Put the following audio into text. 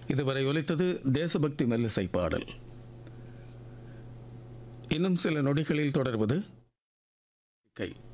இதுவரை ஒலித்தது தேசபக்தி மெல்லிசை பாடல். இன்னும் சில நொடிகளில் தொடர்வது கை